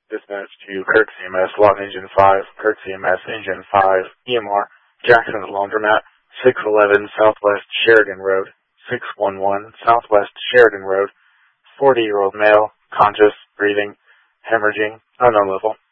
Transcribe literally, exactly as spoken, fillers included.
Dispatch to Kirk C M S, Lawton Engine five, Kirk C M S, Engine five, E M R, Jackson Laundromat, six eleven Southwest Sheridan Road, six one one Southwest Sheridan Road, forty-year-old male, conscious, breathing, hemorrhaging, unknown level.